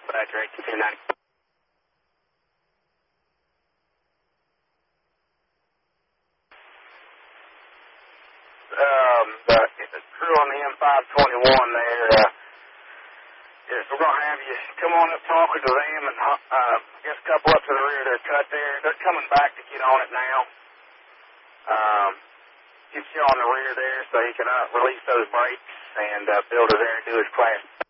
Badger 8290. The crew on the M521 there, yes, we're going to have you come on up talking to them and just a couple up to the rear of their cut there. They're coming back to get on it now. Get you on the rear there so he can release those brakes and build it there and do his class.